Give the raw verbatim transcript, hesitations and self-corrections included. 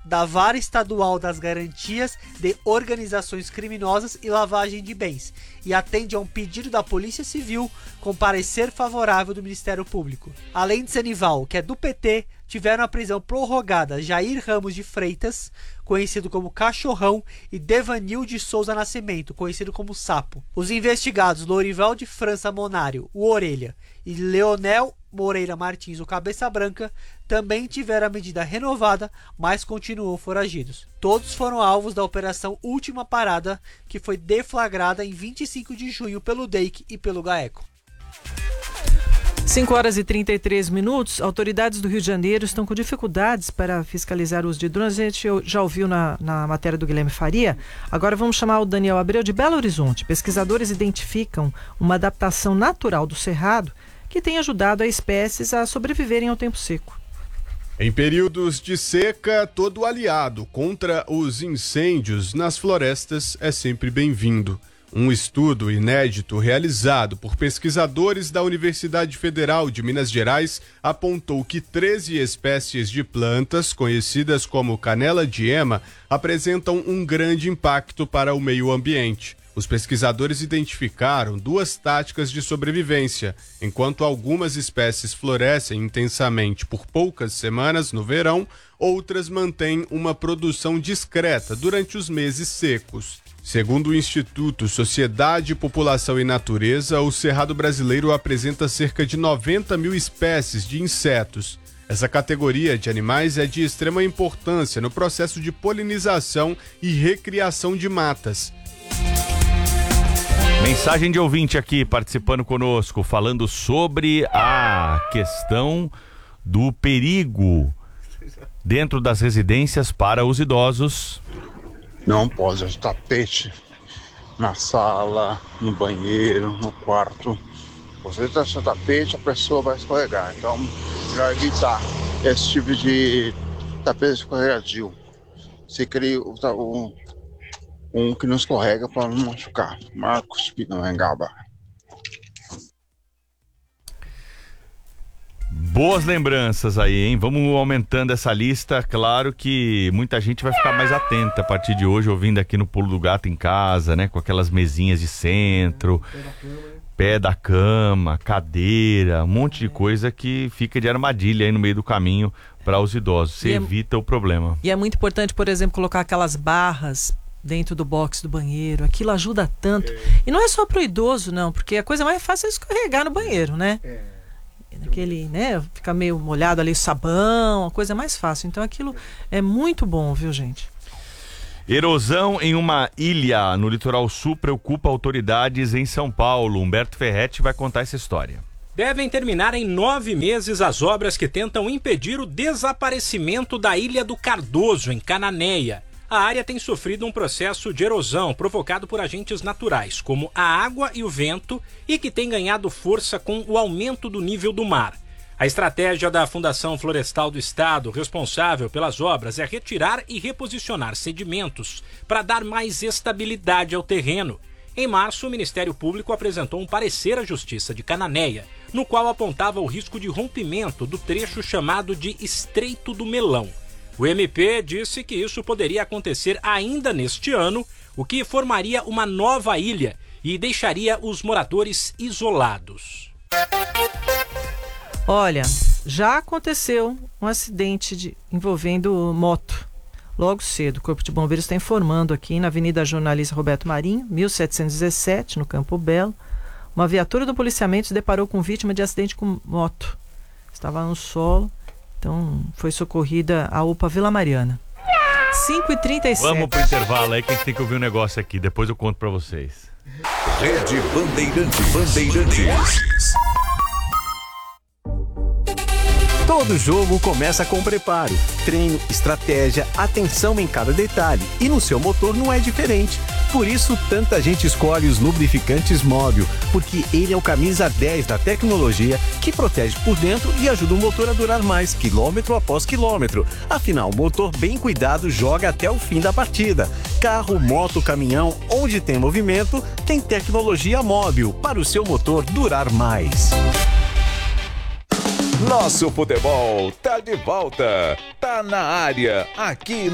da Vara Estadual das Garantias de Organizações Criminosas e Lavagem de Bens e atende a um pedido da Polícia Civil com parecer favorável do Ministério Público. Além de Senival, que é do P T, tiveram a prisão prorrogada Jair Ramos de Freitas, conhecido como Cachorrão, e Devanil de Souza Nascimento, conhecido como Sapo. Os investigados Lorival de França Monário, o Orelha, e Leonel Moreira Martins, o Cabeça Branca, também tiveram a medida renovada, mas continuam foragidos. Todos foram alvos da Operação Última Parada, que foi deflagrada em vinte e cinco de junho pelo D E I C e pelo GAECO. cinco horas e trinta e três minutos, autoridades do Rio de Janeiro estão com dificuldades para fiscalizar o uso de drones. A gente já ouviu na, na matéria do Guilherme Faria. Agora vamos chamar o Daniel Abreu de Belo Horizonte. Pesquisadores identificam uma adaptação natural do cerrado que tem ajudado as espécies a sobreviverem ao tempo seco. Em períodos de seca, todo aliado contra os incêndios nas florestas é sempre bem-vindo. Um estudo inédito realizado por pesquisadores da Universidade Federal de Minas Gerais apontou que treze espécies de plantas, conhecidas como canela de ema, apresentam um grande impacto para o meio ambiente. Os pesquisadores identificaram duas táticas de sobrevivência. Enquanto algumas espécies florescem intensamente por poucas semanas no verão, outras mantêm uma produção discreta durante os meses secos. Segundo o Instituto Sociedade, População e Natureza, o Cerrado brasileiro apresenta cerca de noventa mil espécies de insetos. Essa categoria de animais é de extrema importância no processo de polinização e recriação de matas. Mensagem de ouvinte aqui participando conosco, falando sobre a questão do perigo dentro das residências para os idosos. Não pode usar tapete na sala, no banheiro, no quarto. Você deixa tapete, a pessoa vai escorregar. Então, para evitar esse tipo de tapete escorregadio, você cria um, um que não escorrega para não machucar. Marcos Pinangaba. Boas lembranças aí, hein? Vamos aumentando essa lista. Claro que muita gente vai ficar mais atenta a partir de hoje, ouvindo aqui no Pulo do Gato em casa, né? Com aquelas mesinhas de centro, pé da cama, cadeira, um monte de coisa que fica de armadilha aí no meio do caminho para os idosos. Você é, evita o problema. E é muito importante, por exemplo, colocar aquelas barras dentro do box do banheiro. Aquilo ajuda tanto. É. E não é só pro idoso, não, porque a coisa mais fácil é escorregar no banheiro, né? É. Aquele, né, fica meio molhado ali, sabão, a coisa mais fácil. Então aquilo é muito bom, viu, gente? Erosão em uma ilha no litoral sul preocupa autoridades em São Paulo. Humberto Ferretti vai contar essa história. Devem terminar em nove meses as obras que tentam impedir o desaparecimento da Ilha do Cardoso, em Cananéia. A área tem sofrido um processo de erosão provocado por agentes naturais, como a água e o vento, e que tem ganhado força com o aumento do nível do mar. A estratégia da Fundação Florestal do Estado, responsável pelas obras, é retirar e reposicionar sedimentos para dar mais estabilidade ao terreno. Em março, o Ministério Público apresentou um parecer à Justiça de Cananéia, no qual apontava o risco de rompimento do trecho chamado de Estreito do Melão. O M P disse que isso poderia acontecer ainda neste ano, o que formaria uma nova ilha e deixaria os moradores isolados. Olha, já aconteceu um acidente de, envolvendo moto. Logo cedo, o Corpo de Bombeiros está informando aqui na Avenida Jornalista Roberto Marinho, mil setecentos e dezessete, no Campo Belo. Uma viatura do policiamento se deparou com vítima de acidente com moto. Estava no solo. Então, foi socorrida a U P A Vila Mariana. cinco e trinta e sete. Vamos pro intervalo aí que a gente tem que ouvir um negócio aqui. Depois eu conto pra vocês. Rede Bandeirantes. Bandeirantes. Todo jogo começa com preparo, treino, estratégia, atenção em cada detalhe. E no seu motor não é diferente. Por isso, tanta gente escolhe os lubrificantes Móbil, porque ele é o camisa dez da tecnologia que protege por dentro e ajuda o motor a durar mais, quilômetro após quilômetro. Afinal, o motor bem cuidado joga até o fim da partida. Carro, moto, caminhão, onde tem movimento, tem tecnologia Móbil para o seu motor durar mais. Nosso futebol tá de volta, tá na área, aqui